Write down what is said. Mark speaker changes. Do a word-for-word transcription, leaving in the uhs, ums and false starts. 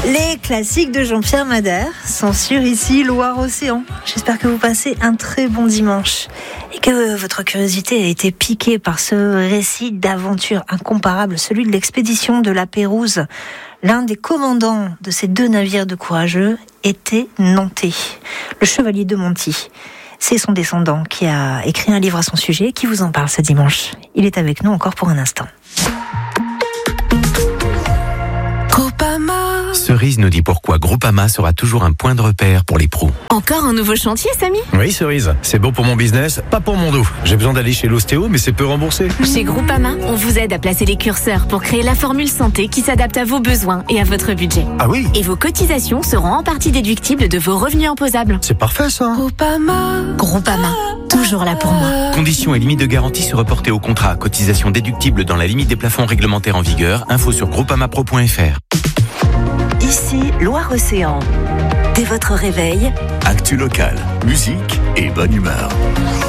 Speaker 1: Les classiques de Jean-Pierre Madère sont sur ici, Loire-Océan. J'espère que vous passez un très bon dimanche et que votre curiosité a été piquée par ce récit d'aventure incomparable, celui de l'expédition de la Pérouse. L'un des commandants de ces deux navires de courageux était nantais, le chevalier de Monty. C'est son descendant qui a écrit un livre à son sujet et qui vous en parle ce dimanche. Il est avec nous encore pour un instant.
Speaker 2: Cerise nous dit pourquoi Groupama sera toujours un point de repère pour les pros.
Speaker 3: Encore un nouveau chantier, Samy ?
Speaker 4: Oui, Cerise, c'est bon pour mon business, pas pour mon dos. J'ai besoin d'aller chez l'ostéo, mais c'est peu remboursé.
Speaker 3: Chez Groupama, on vous aide à placer les curseurs pour créer la formule santé qui s'adapte à vos besoins et à votre budget.
Speaker 4: Ah oui ?
Speaker 3: Et vos cotisations seront en partie déductibles de vos revenus imposables.
Speaker 4: C'est parfait ça.
Speaker 3: Groupama. Groupama, toujours là pour moi.
Speaker 2: Conditions et limites de garantie se reporter au contrat. Cotisation déductible dans la limite des plafonds réglementaires en vigueur. Info sur groupamapro point f r.
Speaker 5: Ici, Loire-Océan. Dès votre réveil,
Speaker 6: actu local, musique et bonne humeur.